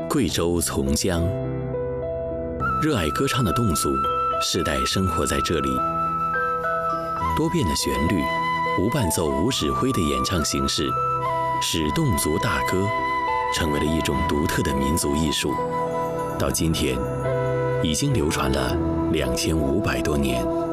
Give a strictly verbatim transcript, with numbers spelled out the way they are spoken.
贵州从江，热爱歌唱的侗族世代生活在这里。多变的旋律，无伴奏、无指挥的演唱形式，使侗族大歌成为了一种独特的民族艺术。到今天，已经流传了两千五百多年。